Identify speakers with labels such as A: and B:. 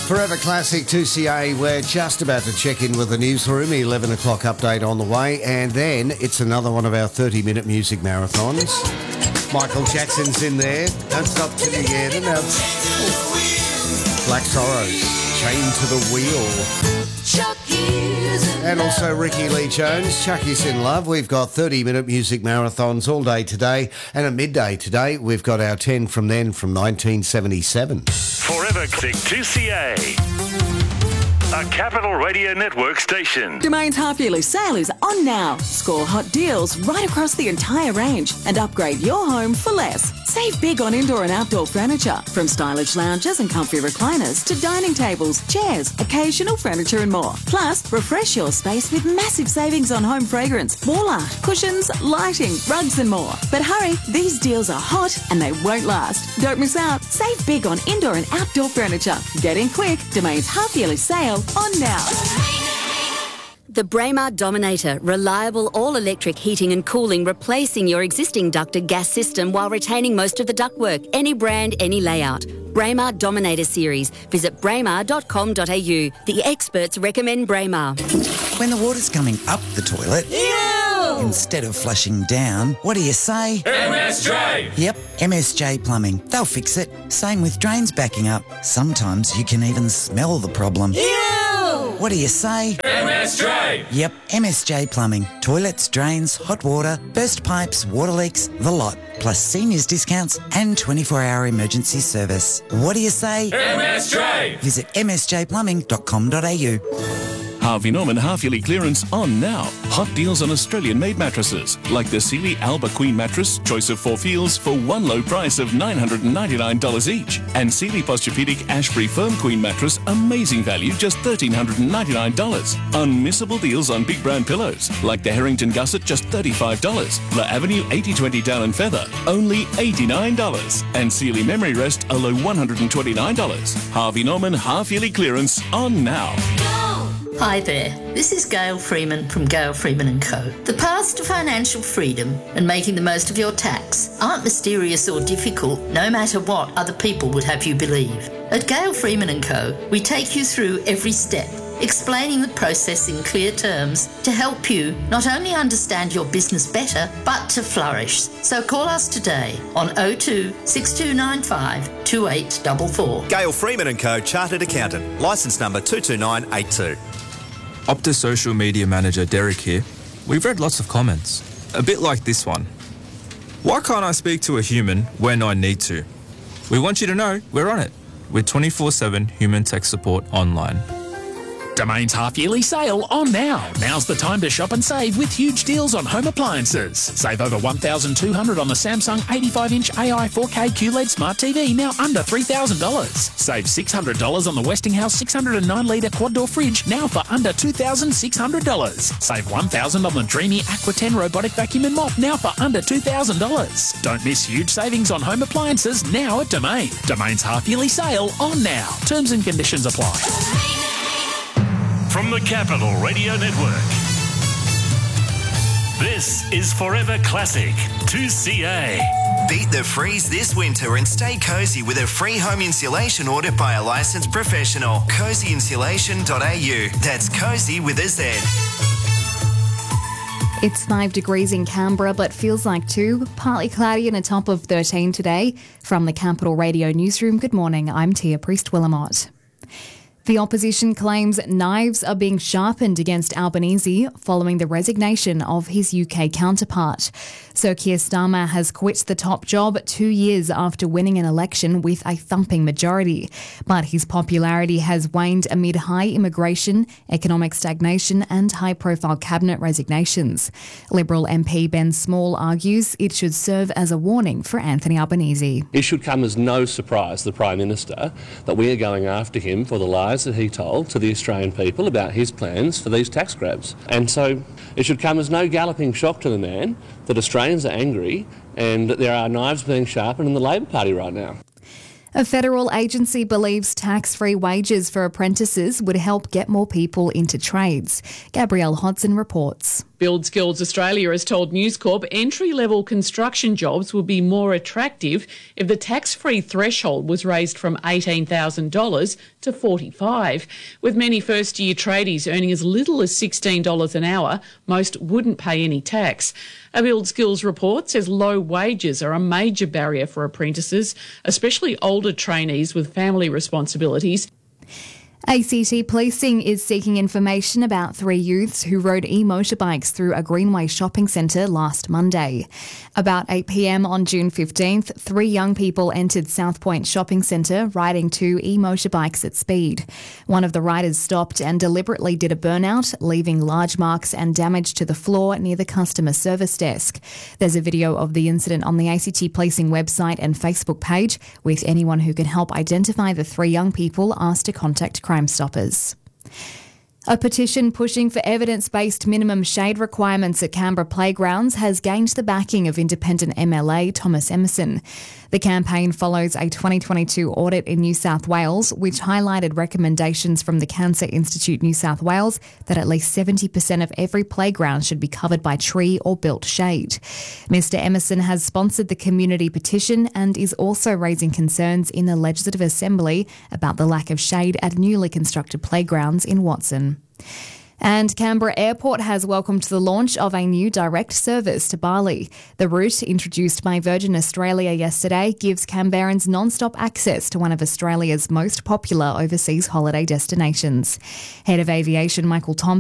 A: Forever Classic 2CA, we're just about to check in with the newsroom, 11 o'clock update on the way, and then it's another one of our 30-minute music marathons. Michael Jackson's in there, Don't Stop Till You Get Enough. Black Sorrows, Chained to the Wheel. And also Ricky Lee Jones, Chucky's in Love. We've got 30-minute music marathons all day today, and at midday today we've got our 10 from then from 1977.
B: Forever Classic 2CA, a Capital Radio Network station.
C: Domain's half-yearly sale is on now. Score hot deals right across the entire range and upgrade your home for less. Save big on indoor and outdoor furniture, from stylish lounges and comfy recliners to dining tables, chairs, occasional furniture and more. Plus, refresh your space with massive savings on home fragrance, wall art, cushions, lighting, rugs and more. But hurry, these deals are hot and they won't last. Don't miss out. Save big on indoor and outdoor furniture. Get in quick. Domain's half-yearly sale on now.
D: The Braemar Dominator, reliable all-electric heating and cooling, replacing your existing ducted gas system while retaining most of the ductwork. Any brand, any layout. Braemar Dominator series. Visit braemar.com.au. The experts recommend Braemar.
E: When the water's coming up the toilet, instead of flushing down, what do you say?
F: MSJ!
E: Yep, MSJ Plumbing. They'll fix it. Same with drains backing up. Sometimes you can even smell the problem. What do you say?
F: MSJ!
E: Yep, MSJ Plumbing. Toilets, drains, hot water, burst pipes, water leaks, the lot. Plus seniors discounts and 24-hour emergency service. What do you say?
F: MSJ!
E: Visit msjplumbing.com.au.
G: Harvey Norman half-yearly clearance on now. Hot deals on Australian-made mattresses, like the Sealy Alba Queen mattress, choice of 4 feels for one low price of $999 each. And Sealy Posturepedic Ashbury Firm Queen mattress, amazing value, just $1,399. Unmissable deals on big brand pillows, like the Harrington Gusset, just $35. La Avenue 8020 Down and Feather, only $89. And Sealy Memory Rest, a low $129. Harvey Norman half-yearly clearance on now.
H: Hi there, this is Gail Freeman from Gail Freeman & Co. The paths to financial freedom and making the most of your tax aren't mysterious or difficult, no matter what other people would have you believe. At Gail Freeman & Co, we take you through every step, explaining the process in clear terms to help you not only understand your business better, but to flourish. So call us today on 02 6295 2844.
I: Gail Freeman & Co, Chartered Accountant, licence number 22982.
J: Optus Social Media Manager Derek here. We've read lots of comments, a bit like this one. Why can't I speak to a human when I need to? We want you to know we're on it with 24/7 human tech support online.
K: Domain's half-yearly sale on now. Now's the time to shop and save with huge deals on home appliances. Save over $1,200 on the Samsung 85-inch AI 4K QLED Smart TV, now under $3,000. Save $600 on the Westinghouse 609-litre quad-door fridge, now for under $2,600. Save $1,000 on the Dreamy Aqua 10 robotic vacuum and mop, now for under $2,000. Don't miss huge savings on home appliances now at Domain. Domain's half-yearly sale on now. Terms and conditions apply.
B: From the Capital Radio Network, this is Forever Classic 2CA.
L: Beat the freeze this winter and stay cosy with a free home insulation order by a licensed professional. Cozyinsulation.au. That's cozy with a Z.
M: It's 5 degrees in Canberra, but feels like 2. Partly cloudy and a top of 13 today. From the Capital Radio Newsroom, good morning. I'm Tia Priest-Willamot. The opposition claims knives are being sharpened against Albanese following the resignation of his UK counterpart. Sir Keir Starmer has quit the top job 2 years after winning an election with a thumping majority. But his popularity has waned amid high immigration, economic stagnation and high-profile cabinet resignations. Liberal MP Ben Small argues it should serve as a warning for Anthony Albanese.
N: It should come as no surprise to the Prime Minister that we are going after him for the lies that he told to the Australian people about his plans for these tax grabs. And so it should come as no galloping shock to the man that Australians are angry and that there are knives being sharpened in the Labor Party right now.
M: A federal agency believes tax-free wages for apprentices would help get more people into trades. Gabrielle Hodson reports.
O: Build Skills Australia has told News Corp entry-level construction jobs would be more attractive if the tax-free threshold was raised from $18,000 to $45,000. With many first-year tradies earning as little as $16 an hour, most wouldn't pay any tax. A Build Skills report says low wages are a major barrier for apprentices, especially older trainees with family responsibilities.
M: ACT Policing is seeking information about 3 youths who rode e-motorbikes through a Greenway shopping centre last Monday. About 8 p.m. on June 15th, 3 young people entered South Point Shopping Centre riding 2 e-motorbikes at speed. One of the riders stopped and deliberately did a burnout, leaving large marks and damage to the floor near the customer service desk. There's a video of the incident on the ACT Policing website and Facebook page, with anyone who can help identify the 3 young people asked to contact Crime Stoppers. A petition pushing for evidence-based minimum shade requirements at Canberra playgrounds has gained the backing of independent MLA Thomas Emerson. The campaign follows a 2022 audit in New South Wales, which highlighted recommendations from the Cancer Institute New South Wales that at least 70% of every playground should be covered by tree or built shade. Mr Emerson has sponsored the community petition and is also raising concerns in the Legislative Assembly about the lack of shade at newly constructed playgrounds in Watson. And Canberra Airport has welcomed the launch of a new direct service to Bali. The route, introduced by Virgin Australia yesterday, gives Canberrans non-stop access to one of Australia's most popular overseas holiday destinations. Head of Aviation Michael Thompson